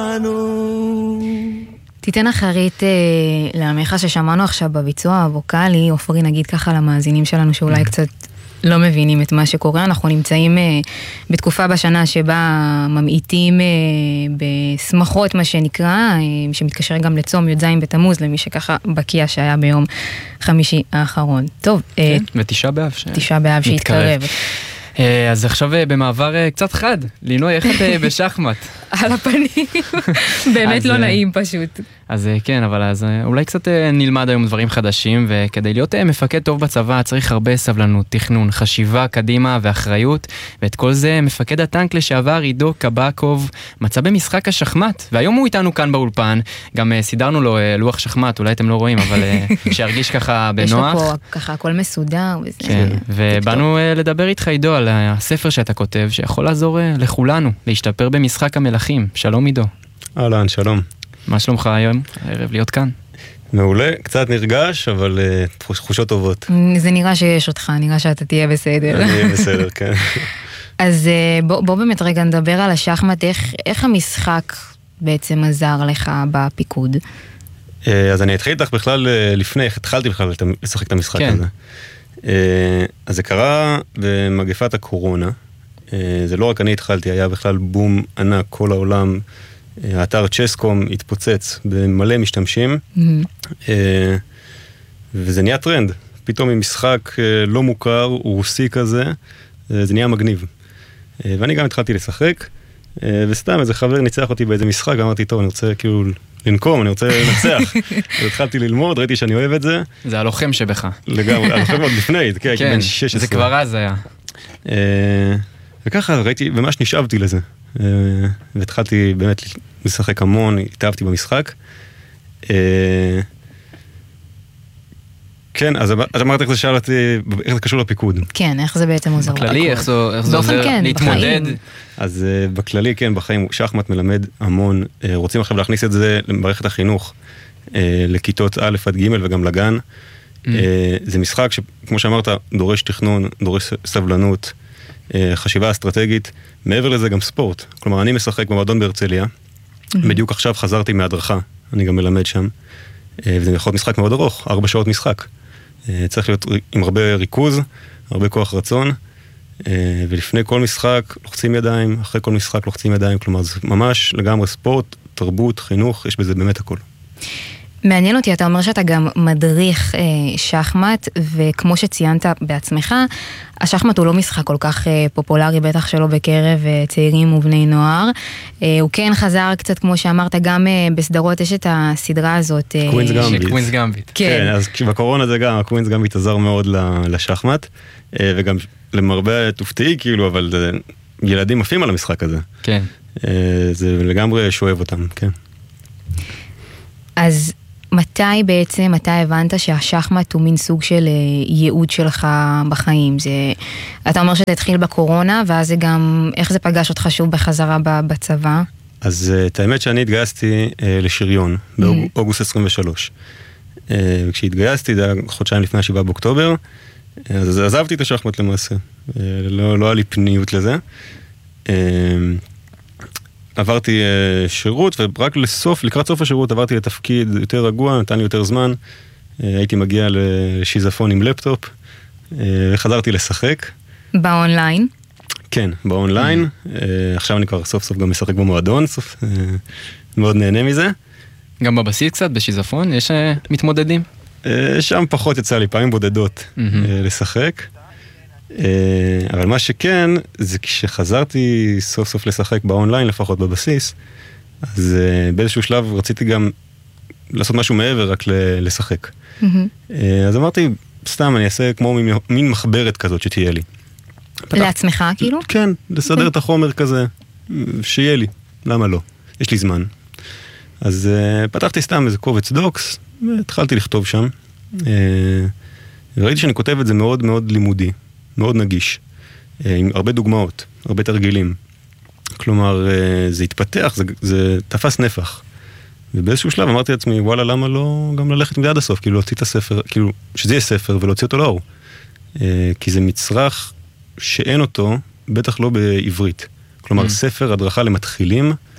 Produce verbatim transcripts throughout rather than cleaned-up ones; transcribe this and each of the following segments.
תיתן אחרית לעמך ששמענו עכשיו בביצוע הווקלי, אופרי נגיד ככה למאזינים שלנו שאולי קצת לא מבינים את מה שקורה. אנחנו נמצאים בתקופה בשנה שבה ממעיטים בסמכות מה שנקרא, שמתקשר גם לצום י"ז בתמוז, למי שככה בקיע שהיה ביום חמישי האחרון. טוב. ותשעה באב. תשעה באב שהתקרב. אז עכשיו במעבר קצת חד, לינוי, איך את בשחמט? על הפנים, באמת לא נעים פשוט. אז כן, אבל אז אולי קצת נלמד היום דברים חדשים, וכדי להיות מפקד טוב בצבא צריך הרבה סבלנות, תכנון, חשיבה, קדימה ואחריות, ואת כל זה מפקד הטנק לשעבר עידו קבקוב מצא במשחק השחמט, והיום הוא איתנו כאן באולפן, גם סידרנו לו לוח שחמט, אולי אתם לא רואים, אבל שירגיש ככה בנוח. יש לו פה ככה הכל מסודר. כן, ובאנו לדבר איתך עידו על הספר שאתה כותב, שיכול לעזור לכולנו להשתפר במשחק המלכים. שלום עידו. אהלן, שלום. מה שלומך היום? הערב להיות כאן? מעולה, קצת נרגש, אבל uh, תחושות טובות. זה נראה שיש אותך, נראה שאתה תהיה בסדר. אני אהיה בסדר, כן. אז uh, בוא, בוא באמת רגע נדבר על השחמט, איך, איך המשחק בעצם עזר לך בפיקוד? Uh, אז אני אתחיל איתך בכלל uh, לפני, איך התחלתי בכלל לשחק את המשחק כן. הזה. Uh, אז זה קרה במגפת הקורונה. Uh, זה לא רק אני התחלתי, היה בכלל בום ענק, כל העולם, האתר צ'סקום התפוצץ במלא משתמשים, mm-hmm. וזה נהיה טרנד. פתאום ממשחק לא מוכר, רוסי כזה, זה נהיה מגניב. ואני גם התחלתי לשחק, וסתם איזה חבר ניצח אותי באיזה משחק, אמרתי, טוב, אני רוצה כאילו לנקום, אני רוצה לנצח. אז התחלתי ללמוד, ראיתי שאני אוהב את זה. זה הלוחם שבך. לגמרי, הלוחם עוד לפני, כן, כן, בן שש עשרה. זה כבר אז היה. וככה ראיתי, ממש נשאבתי לזה. והתחלתי באמת לשחק המון, התאהבתי במשחק. כן, אז אמרת איך זה שאל אותי, איך זה קשור לפיקוד. כן, איך זה בעצם עוזר. בכללי, איך זה עוזר להתמודד. אז בכללי, כן, בחיים, שחמט מלמד המון. רוצים עכשיו להכניס את זה למערכת החינוך, לכיתות א' עד ג' וגם לגן. זה משחק שכמו שאמרת, דורש תכנון, דורש סבלנות, חשיבה אסטרטגית, מעבר לזה גם ספורט. כלומר, אני משחק במועדון בהרצליה, בדיוק עכשיו חזרתי מהדרכה, אני גם מלמד שם, וזה יכול להיות משחק מאוד ארוך, ארבע שעות משחק. צריך להיות עם הרבה ריכוז, הרבה כוח רצון, ולפני כל משחק לוחצים ידיים, אחרי כל משחק לוחצים ידיים, כלומר, זה ממש לגמרי ספורט, תרבות, חינוך, יש בזה באמת הכל. מעניין אותי, אתה אומר שאתה גם מדריך אה, שחמט, וכמו שציינת בעצמך, השחמט הוא לא משחק כל כך אה, פופולרי, בטח שלא בקרב אה, צעירים ובני נוער. אה, הוא כן חזר קצת, כמו שאמרת, גם אה, בסדרות יש את הסדרה הזאת. אה, קווינס גמביט. קווינס גמביט. כן. כן, אז בקורונה זה גם, הקווינס גמביט עזר מאוד לשחמט, אה, וגם למרבה תופתעי, כאילו, אבל אה, ילדים עפים על המשחק הזה. כן. אה, זה לגמרי שואב אותם, כן. אז מתי בעצם, מתי הבנת שהשחמט הוא מין סוג של ייעוד שלך בחיים? זה, אתה אומר שזה התחיל בקורונה, ואז זה גם, איך זה פגש אותך שוב בחזרה בצבא? אז את האמת שאני התגייסתי לשריון, באוגוסט עשרים ושלוש. וכשהתגייסתי, זה היה חודשיים לפני השבעה באוקטובר, אז עזבתי את השחמט למעשה. לא, לא היה לי פניות לזה. עברתי uh, שירות, ורק לסוף, לקראת סוף השירות, עברתי לתפקיד יותר רגוע, נתן לי יותר זמן, uh, הייתי מגיע לשיזפון עם לפטופ, uh, וחזרתי לשחק. באונליין? כן, באונליין, uh, עכשיו אני כבר סוף סוף גם משחק במועדון, סוף, uh, מאוד נהנה מזה. גם בבסיס קצת, בשיזפון, יש uh, מתמודדים? Uh, שם פחות יצא לי, פעמים בודדות mm-hmm. uh, לשחק. אבל מה שכן, זה כשחזרתי סוף סוף לשחק באונליין, לפחות בבסיס, אז באיזשהו שלב רציתי גם לעשות משהו מעבר, רק לשחק. אז אמרתי, סתם, אני אעשה כמו מין מחברת כזאת שתהיה לי. לעצמך, כאילו? כן, לסדר את החומר כזה, שיהיה לי, למה לא? יש לי זמן. אז פתחתי סתם איזה קובץ דוקס, והתחלתי לכתוב שם, וראיתי שאני כותב את זה מאוד מאוד לימודי. מאוד נגיש, עם הרבה דוגמאות, הרבה תרגילים. כלומר, זה התפתח, זה, זה תפס נפח. ובאיזשהו שלב אמרתי לעצמי, וואלה, למה לא גם ללכת מדי עד הסוף? כאילו, להוציא את הספר, כאילו, שזה יהיה ספר ולהוציא אותו לאור. כי זה מצרך שאין אותו, בטח לא בעברית. כלומר, mm. ספר הדרכה למתחילים,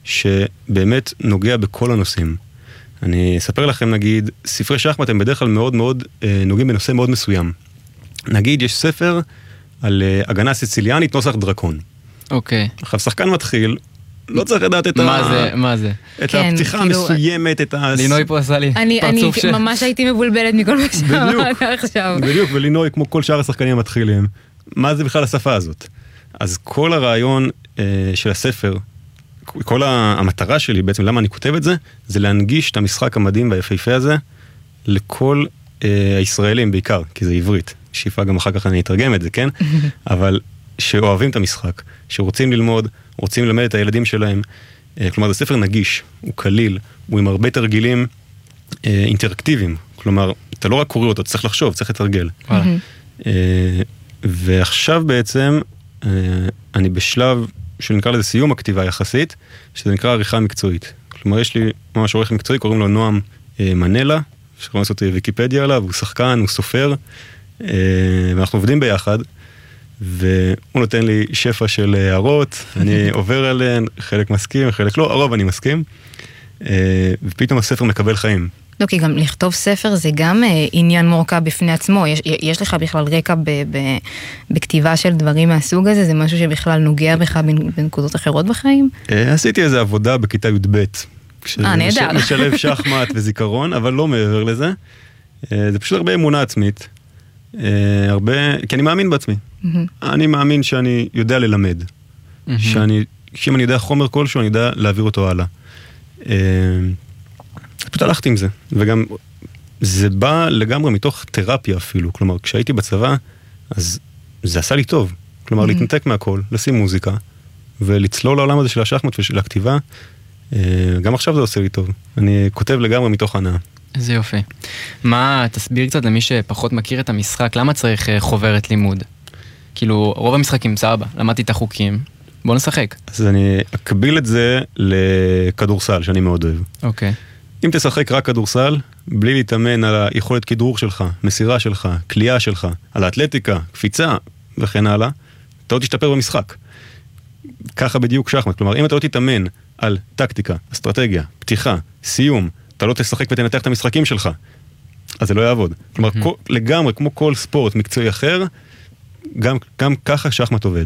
שבאמת נוגע בכל הנושאים. אני אספר לכם, נגיד, ספרי שחמט הם בדרך כלל מאוד מאוד אה, נוגעים בנושא מאוד מסוים. נגיד, יש ספר על אה, הגנה סיציליאנית, נוסח דרקון. אוקיי. עכשיו, שחקן מתחיל, לא צריך לדעת את מה ה... זה, מה זה? את כן, הפתיחה כאילו- המסוימת, את ה... לינוי פה עשה לי אני, אני פרצוף ש... ממש הייתי מבולבלת מכל מה שאמרת עכשיו. בדיוק, ולינוי, כמו כל שאר השחקנים המתחילים, מה זה בכלל השפה הזאת? אז כל הרעיון אה, של הספר, כל המטרה שלי בעצם, למה אני כותב את זה, זה להנגיש את המשחק המדהים והיפהפה הזה לכל אה, הישראלים בעיקר, כי זה עברית. שאיפה גם אחר כך אני אתרגם את זה, כן? אבל שאוהבים את המשחק, שרוצים ללמוד, רוצים ללמד את הילדים שלהם. אה, כלומר, זה ספר נגיש, הוא קליל, הוא עם הרבה תרגילים אה, אינטראקטיביים. כלומר, אתה לא רק קורא אותו, אתה צריך לחשוב, צריך לתרגל. וואלה. אה, ועכשיו בעצם, אה, אני בשלב שנקרא לזה סיום הכתיבה יחסית, שזה נקרא עריכה מקצועית. כלומר, יש לי ממש עורך מקצועי, קוראים לו נועם אה, מנלה, שיכולים לעשות ויקיפדיה עליו, הוא שחקן, הוא סופר, אה, ואנחנו עובדים ביחד, והוא נותן לי שפע של הערות, אני עובר עליהן, חלק מסכים, חלק לא, הרוב אני מסכים, אה, ופתאום הספר מקבל חיים. לא, כי גם לכתוב ספר זה גם אה, עניין מורכב בפני עצמו. יש, יש לך בכלל רקע ב, ב, בכתיבה של דברים מהסוג הזה? זה משהו שבכלל נוגע בך בנקודות אחרות בחיים? אה, עשיתי איזו עבודה בכיתה י"ב. אה, נהדר. משלב שחמט וזיכרון, אבל לא מעבר לזה. אה, זה פשוט הרבה אמונה עצמית. אה, הרבה, כי אני מאמין בעצמי. אני מאמין שאני יודע ללמד. שאני, שאם אני יודע חומר כלשהו, אני יודע להעביר אותו הלאה. אה, פשוט הלכתי עם זה, וגם זה בא לגמרי מתוך תרפיה אפילו, כלומר, כשהייתי בצבא, אז זה עשה לי טוב, כלומר, להתנתק מהכל, לשים מוזיקה, ולצלול לעולם הזה של השחמט ושל הכתיבה, גם עכשיו זה עושה לי טוב, אני כותב לגמרי מתוך הנאה. איזה יופי. מה, תסביר קצת למי שפחות מכיר את המשחק, למה צריך חוברת לימוד? כאילו, רוב המשחקים סבא, למדתי את החוקים, בוא נשחק. אז אני אקביל את זה לכדורסל, שאני מאוד אוהב. אוקיי. אם תשחק רק כדורסל, בלי להתאמן על היכולת כדרור שלך, מסירה שלך, קליעה שלך, על האתלטיקה, קפיצה וכן הלאה, אתה לא תשתפר במשחק. ככה בדיוק שחמט. כלומר, אם אתה לא תתאמן על טקטיקה, אסטרטגיה, פתיחה, סיום, אתה לא תשחק ותנתח את המשחקים שלך, אז זה לא יעבוד. כלומר, כל, לגמרי, כמו כל ספורט מקצועי אחר, גם, גם ככה שחמט עובד.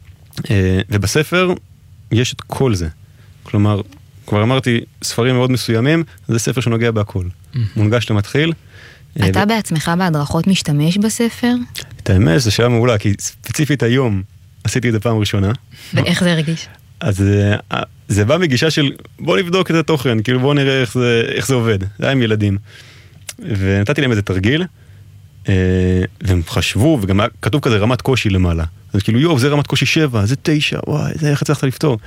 ובספר יש את כל זה. כלומר, כבר אמרתי, ספרים מאוד מסוימים, זה ספר שנוגע בהכל. מונגש למתחיל. אתה בעצמך בהדרכות משתמש בספר? את האמת, זו שאלה מעולה, כי ספציפית היום עשיתי את זה פעם ראשונה. ואיך זה הרגיש? אז זה בא מגישה של, בוא נבדוק את התוכן, כאילו בוא נראה איך זה, איך זה עובד. זה היה עם ילדים. ונתתי להם איזה תרגיל, והם חשבו, וגם כתוב כזה רמת קושי למעלה. אז כאילו, יוב, זה רמת קושי שבע, זה תשע, וואי, זה איך הצלחת לפתור.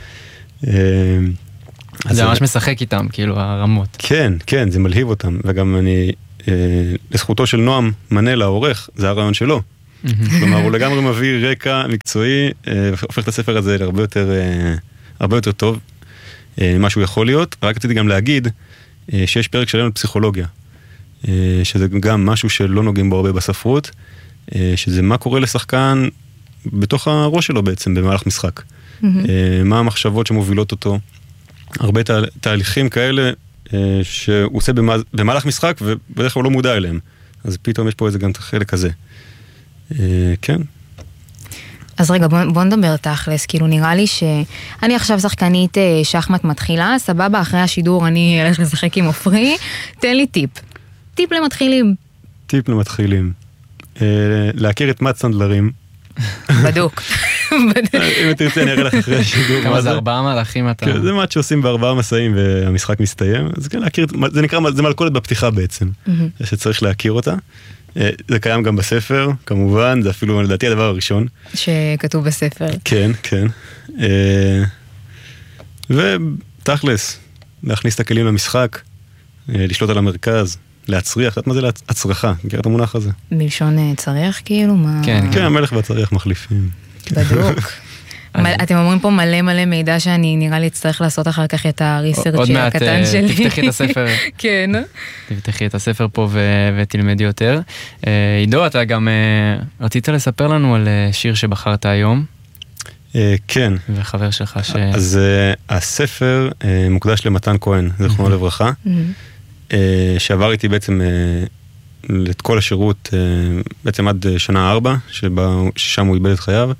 זה ממש משחק איתם, כאילו, הרמות. כן, כן, זה מלהיב אותם, וגם אני, אה, לזכותו של נועם מנלה, העורך, זה הרעיון שלו. כלומר, הוא לגמרי מביא רקע מקצועי, אה, והופך את הספר הזה להרבה יותר, אה, הרבה יותר טוב, אה, מה שהוא יכול להיות. רק רציתי גם להגיד, אה, שיש פרק שלנו פסיכולוגיה, אה, שזה גם משהו שלא נוגעים בו הרבה בספרות, אה, שזה מה קורה לשחקן בתוך הראש שלו בעצם, במהלך משחק. אה, מה המחשבות שמובילות אותו, הרבה תה, תהליכים כאלה אה, שהוא עושה במהלך משחק ובדרך כלל הוא לא מודע אליהם. אז פתאום יש פה איזה גם חלק כזה. אה, כן. אז רגע, בוא, בוא נדבר תכלס, כאילו נראה לי שאני עכשיו שחקנית שחמט מתחילה, סבבה, אחרי השידור אני אלך לשחק עם עופרי, תן לי טיפ. טיפ למתחילים. טיפ למתחילים. אה, להכיר את מת סנדלרים. בדוק. אם תרצה אני אראה לך אחרי השידור. כמה זה ארבעה מהלכים אתה... זה מה שעושים בארבעה מסעים והמשחק מסתיים. אז כן, להכיר, זה נקרא, זה מלכודת בפתיחה בעצם. שצריך להכיר אותה. זה קיים גם בספר, כמובן, זה אפילו לדעתי הדבר הראשון. שכתוב בספר. כן, כן. ותכלס, להכניס את הכלים למשחק, לשלוט על המרכז, להצריח, את מה זה להצרחה? מכיר את המונח הזה? מלשון צריח כאילו? כן, כן, המלך והצריח מחליפים. בדוק. אתם אומרים פה מלא מלא מידע שאני נראה לי אצטרך לעשות אחר כך את הריסרצ'י הקטן שלי. עוד מעט תפתחי את הספר. כן. תפתחי את הספר פה ותלמדי יותר. עידו, אתה גם רצית לספר לנו על שיר שבחרת היום? כן. וחבר שלך ש... אז הספר מוקדש למתן כהן, זכרונו לברכה, שעבר איתי בעצם את כל השירות, בעצם עד שנה ארבע, ששם הוא איבד את חייו.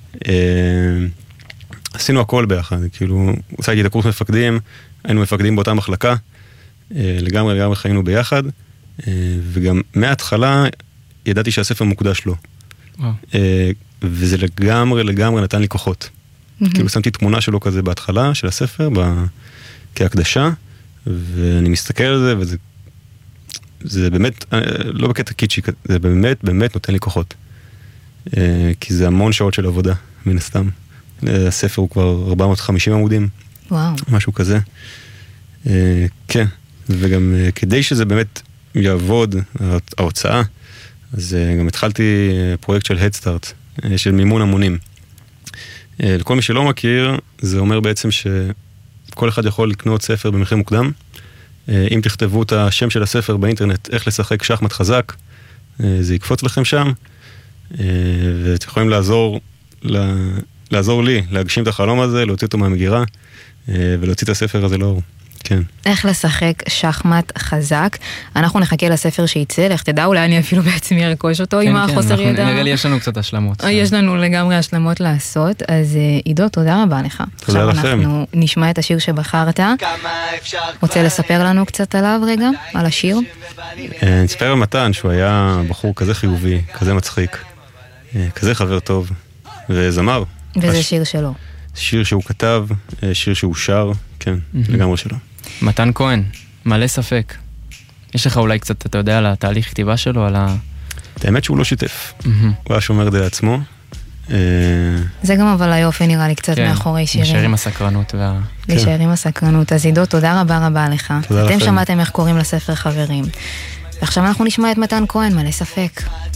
עשינו הכל ביחד, כאילו, הוא עושה איתי את הקורס מפקדים, היינו מפקדים באותה מחלקה, לגמרי לגמרי חיינו ביחד, וגם מההתחלה ידעתי שהספר מוקדש לו. וזה לגמרי לגמרי נתן לי כוחות. כאילו שמתי תמונה שלו כזה בהתחלה, של הספר, כהקדשה, ואני מסתכל על זה, וזה זה באמת, לא בקטע קיצ'י, זה באמת באמת נותן לי כוחות. כי זה המון שעות של עבודה, מן הסתם. הספר הוא כבר ארבע מאות וחמישים עמודים. וואו. משהו כזה. כן, וגם כדי שזה באמת יעבוד, ההוצאה, אז גם התחלתי פרויקט של Head Start, של מימון המונים. לכל מי שלא מכיר, זה אומר בעצם שכל אחד יכול לקנות ספר במחיר מוקדם. אם תכתבו את השם של הספר באינטרנט, איך לשחק שחמט חזק, זה יקפוץ לכם שם, ואתם יכולים לעזור, לעזור לי, להגשים את החלום הזה, להוציא אותו מהמגירה, ולהוציא את הספר הזה לאור. כן. איך לשחק שחמט חזק. אנחנו נחכה לספר שייצא, לך תדע, אולי אני אפילו בעצמי ארכוש אותו עם החוסר ידע. נראה לי יש לנו קצת השלמות. יש לנו לגמרי השלמות לעשות, אז עידו, תודה רבה לך. תודה לכם. עכשיו אנחנו נשמע את השיר שבחרת. רוצה לספר לנו קצת עליו רגע, על השיר? נספר על מתן, שהוא היה בחור כזה חיובי, כזה מצחיק, כזה חבר טוב, וזמר. וזה שיר שלו. שיר שהוא כתב, שיר שהוא שר, כן, לגמרי שלו. מתן כהן, מלא ספק. יש לך אולי קצת, אתה יודע, על התהליך כתיבה שלו, על ה... האמת שהוא לא שיתף. הוא היה שומר את זה לעצמו. זה גם אבל היופי נראה לי קצת מאחורי שירים. להישאר עם הסקרנות. להישאר עם הסקרנות. אז עידו, תודה רבה רבה לך. אתם שמעתם איך קוראים לספר חברים. ועכשיו אנחנו נשמע את מתן כהן, מלא ספק.